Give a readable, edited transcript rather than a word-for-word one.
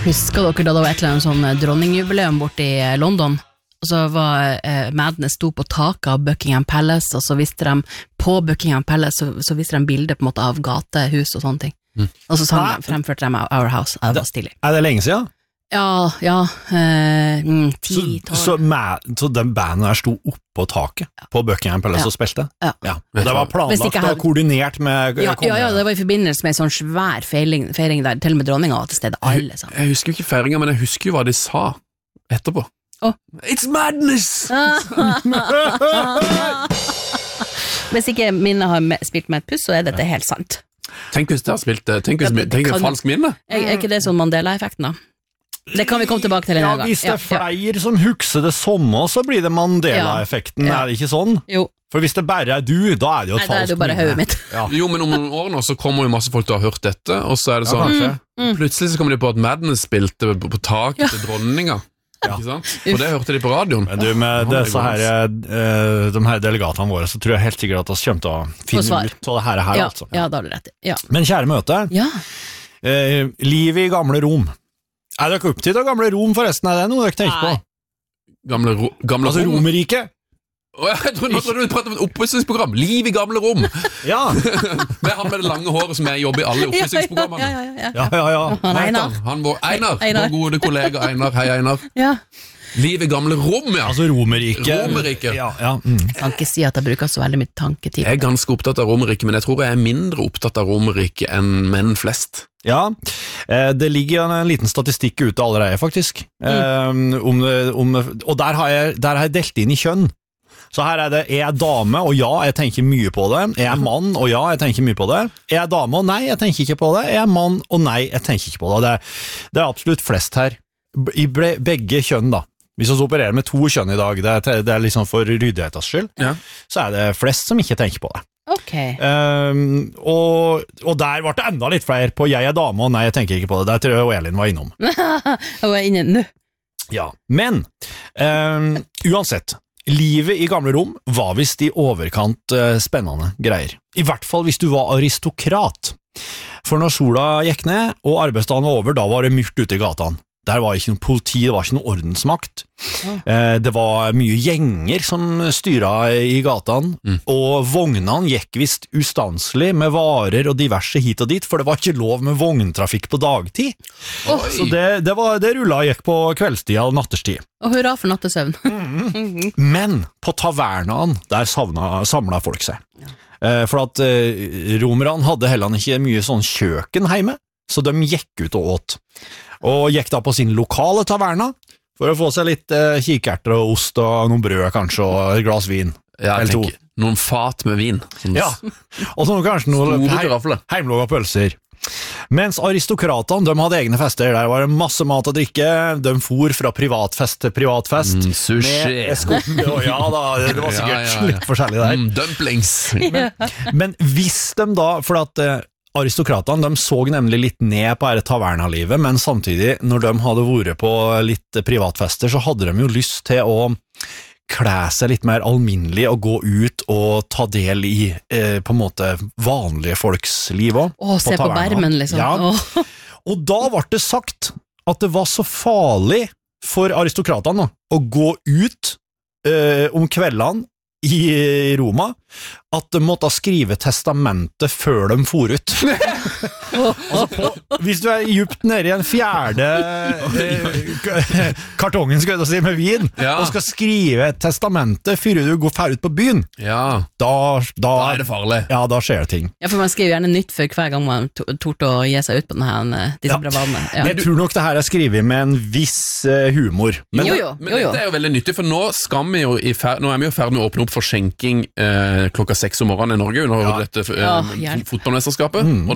Husker dere da det var et eller annet sånn dronningjubileum borte I London? Og så var Madness sto på taket av Buckingham Palace, og så visste de på Buckingham Palace, så visste de bilder på en måte av gatehus og sånne ting. Og så fremførte de Our House, det var stilig. Det lenge siden? Ja, 10-12. Så den bandet der sto oppå taket på Buckingham Palace og spilte? Ja. Det var planlagt og koordinert med ja, det var I forbindelse med en sånn svær feiring der, til og med dronninga var til stede, alle sammen. Jeg husker jo ikke feiringen, men jeg husker jo hva de sa etterpå. It's madness! Hvis ikke minnet har spilt med et puss, så dette helt sant. Tenk hvis det har spilt, tenk en falsk minne. Ikke det sånn Mandela-effekten da? Det kan vi komme tilbake til en gang. Hvis det flere som husker det samme, så blir det Mandela-effekten, det ikke sånn? Jo. For hvis det bare du, da det jo et falskt minne. Nei, da det jo bare hodet mitt. Jo, men om noen år nå, så kommer jo masse folk til å ha hørt dette, og så det sånn, plutselig så kommer de på at Madness spilte på taket til dronninga. Ikke sant? For det hørte de på radioen. Men du, med de her delegatene våre, så tror jeg helt sikkert at vi kommer til å finne ut av det her, altså. Ja, da det rett. Ja. Men kjære møte, livet I gamle Rom. Dere opptatt av gamle Rom forresten? Det noe dere tenker på? Gamle altså Rom? Romerike? Jeg trodde du pratet om et oppussingsprogram. Liv I gamle Rom. Ja. Det han med det lange håret som jobber I alle oppussingsprogrammene. Ja. Einar, vår gode kollega Einar. Hei Einar. Ja. Liv I gamle Rom, ja. Altså Romerike. Ja. Jeg kan ikke si at jeg bruker så veldig mye tanketid. Jeg ganske opptatt av Romerike, men jeg tror jeg mindre opptatt av Romerike enn menn flest. Ja, det ligger en liten statistikk ute allerede faktisk, og der har jeg delt inn I kjønn. Så her det, jeg dame, og ja, jeg tenker mye på det. Jeg mann, og ja, jeg tenker mye på det. Jeg dame, og nei, jeg tenker ikke på det. Jeg mann, og nei, jeg tenker ikke på det. Det absolutt flest her, I begge kjønn da. Hvis vi opererer med 2 kjønn I dag, det liksom for ryddighetens skyld, så det flest som ikke tenker på det. Okay. Og der var det enda litt flere på jeg dame, og nei, jeg tenker ikke på det. Der tror jeg Elin var innom. Jeg var inne nå. Ja, men uansett, livet I gamle Rom var visst I overkant spennende greier. I hvert fall hvis du var aristokrat. For når sola gikk ned, og arbeidsdagen var over, da var det mørkt ute I gatene. Der var ikke noe politi, det var ikke noe ordensmakt. Det var mye gjenger som styret I gatene, og vognene gikk vist ustanselig med varer og diverse hit og dit, for det var ikke lov med vogntrafikk på dagtid. Så det rullet gikk på kveldstid og natterstid. Og hurra for nattesøvn. Men på tavernaen, der samlet folk seg. For at romerne hadde heller ikke mye sånn kjøkken hjemme, så de gikk ut og åt. Og gikk da på sin lokale taverna for å få seg litt kikerter og ost og noen brød kanskje, og et glass vin. Ja, jeg tenker, noen fat med vin. Ja, og så kanskje noen heimlaga pølser. Mens aristokratene, de hadde egne fester. Der var det masse mat og drikke. De for fra privatfest til privatfest. Sushi. Ja da, det var sikkert litt forskjellig der. Dumplings. Men hvis de da, for at aristokratene, de så nemlig litt ned på tavernalivet, men samtidig, når de hadde vært på litt privatfester, så hadde de jo lyst til å klæ seg litt mer alminnelig og gå ut og ta del I på en måte vanlige folks liv også. Se på bermen liksom. Ja. Og da ble det sagt at det var så farlig for aristokratene å gå ut om kveldene I Roma, at de måtte skrive testamentet før de for ut. Altså hvis du djupt nede I en fjerde kartongen skal jeg si, med vin, og skal skrive testamentet før du går ferdig ut på byen, da det farlig. Ja, da skjer det ting. Ja, for man skriver gjerne nytt for hver gang man tort å gi seg ut på disse bravadene. Ja. Jeg tror nok det her skrevet med en viss humor. Men, men dette jo veldig nyttig, for nå skal vi jo vi jo ferdig med å åpne opp for skjenking klokka 6 om morgenen I Norge under dette fotballmesterskapet, og